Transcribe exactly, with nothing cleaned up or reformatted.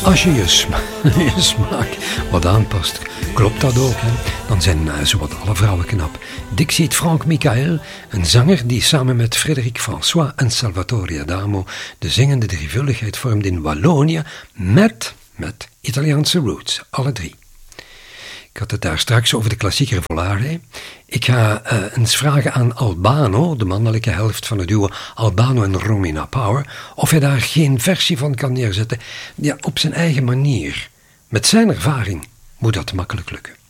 Als je je, sma je smaak wat aanpast, klopt dat ook, hè? Dan zijn uh, zowat alle vrouwen knap. Dixit Frank Michael, een zanger die samen met Frédéric François en Salvatore Adamo de zingende drievuldigheid vormde in Wallonië met, met Italiaanse roots, alle drie. Ik had het daar straks over de klassieker Volare. Ik ga uh, eens vragen aan Albano, de mannelijke helft van het duo Albano en Romina Power, of hij daar geen versie van kan neerzetten. Ja, op zijn eigen manier. Met zijn ervaring moet dat makkelijk lukken.